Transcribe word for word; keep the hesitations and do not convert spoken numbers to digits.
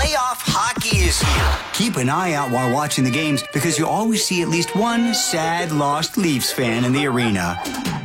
Playoff hockey is here. Keep an eye out while watching the games because you always see at least one sad, lost Leafs fan in the arena.